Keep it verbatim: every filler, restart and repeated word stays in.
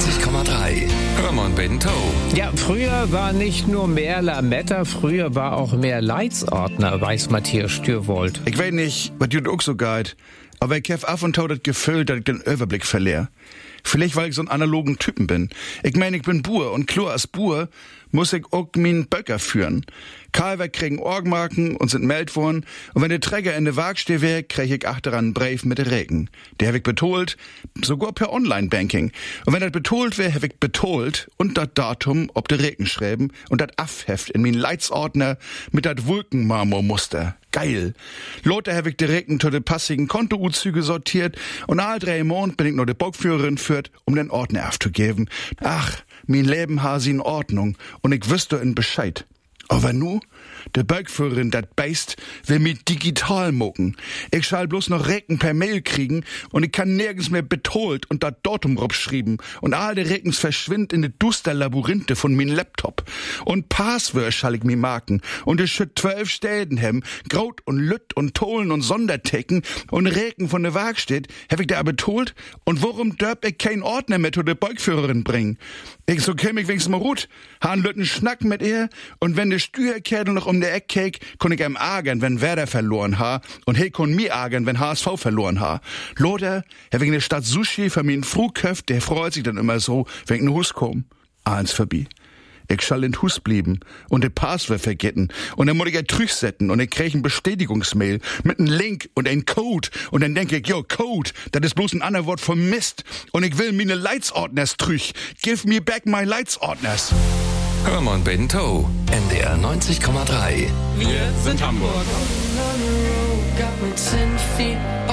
neunzig Komma drei. Hermann Bento. Ja, früher war nicht nur mehr Lametta, früher war auch mehr Leitsordner, weiß Matthias Stürwold. Ich weiß nicht, was du auch so geht, aber ich hab ab und zu das Gefühl, dass ich den Überblick verliere. Vielleicht, weil ich so ein analogen Typen bin. Ich meine, ich bin Bur und klar als Bur muss ich auch meinen Böcker führen. Kalver kriegen Orgmarken und sind meldet worden. Und wenn der Träger in der Waagsteh wäre, krieg ich achteran einen Brief mit der Regen. Der hab ich betolt, sogar per Online-Banking. Und wenn das betolt wäre, hab ich betolt und das Datum ob der Regen schreiben und das Affheft in meinen Leitsordner mit dat Wolkenmarmormuster. Geil. Lothar hab ich der Regen zu den passigen Kontouzüge sortiert und all drei Monate bin ich noch die Bockführerin führt, um den Ordner aufzugeben. Ach, mein Leben ha sie in Ordnung und ich wüsste in Bescheid. Aber nu, der Bergführerin, dat Beist, will mich digital mucken. Ich schall bloß noch Reken per Mail kriegen und ich kann nirgends mehr betolt und dat Datum robschrieben und all de Rekens verschwindt in de duster Labyrinthe von min Laptop. Und Passwörter schall ich mi marken und ich schütt zwölf Städen hem, Graut und Lütt und Tolen und Sondertecken und Reken von de Waagstedt, hab ich da betolt und worum dörp ich kein Ordner mehr zu de Bergführerin bringen? Ich so käm ich wenigstens mal gut, han Lütten Schnack mit ihr und wenn de Stüerkerl noch um der Eck keek, kon ich ihm ärgern, wenn Werder verloren ha, und he kon mi ärgern, wenn H S V verloren ha. Lothar, er wegen der Stadt Sushi für min Fruhköft, der freut sich dann immer so, wenn ich in Hus komm. Eins vorbei. Ich schall in Hus blieben und de Passwort vergessen und dann muss ich ein Trüch setzen und ich krieg ein Bestätigungsmail mit einem Link und ein Code und dann denke ich, jo, Code, das ist bloß ein anderes Wort für Mist und ich will meine Leitsordners Trüch. Give me back my Leitsordners. Hermann Bento, N D R neunzig Komma drei. Wir sind Hamburg.